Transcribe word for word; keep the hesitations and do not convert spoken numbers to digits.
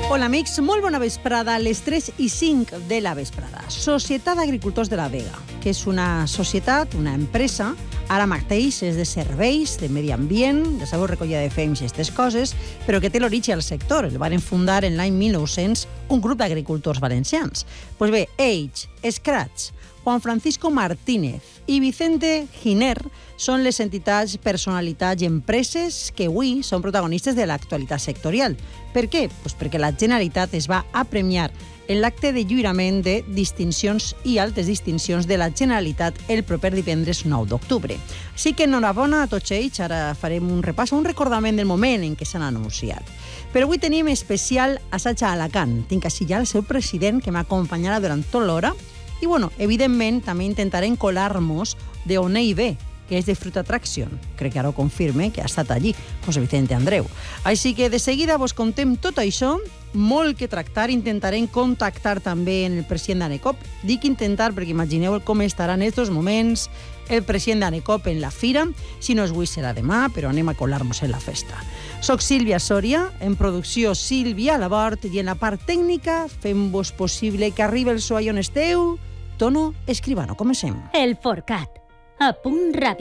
Hola amics, molt bona vesprada, a les tres i cinc de la vesprada. Societat d'Agricultors de la Vega, que és una societat, una empresa, ara mateix és de serveis, de medi ambient, de salut, recollida de fems i aquestes coses, però que té l'origen al sector. El van fundar en l'any mil nou-cents un grup d'agricultors valencians. Doncs pues bé, ells, Scratch, Juan Francisco Martínez i Vicente Giner són les entitats, personalitats i empreses que avui són protagonistes de l'actualitat sectorial. Per què? Pues perquè la Generalitat es va apremiar en l'acte de lliurament de distincions i altes distincions de la Generalitat el proper divendres nou d'octubre. Així que enhorabona a tots ells, ara farem un repàs, un recordament del moment en què s'han anunciat. Però avui tenim especial assaig a Alacant. Tinc així ja el seu president que m'acompanyarà durant tota l'hora i, bueno, evidentment, també intentarem colar-nos d'on ell ve, que és de Fruit Attraction. Crec que ara ho confirme, que ha estat allí, José Vicente Andreu. Així que de seguida vos contem tot això, molt que tractar, intentarem contactar també en el president d'Anecop. Dic intentar perquè imagineu com estarà en aquests moments el president d'Anecop en la fira. Si no és avui serà demà, però anem a colar-nos en la festa. Soc Sílvia Soria, en producció Sílvia Labort i en la part tècnica fem-vos possible que arribi el so allà on esteu. Tono Escribano, comencem. El Forcat, a punt ràdio.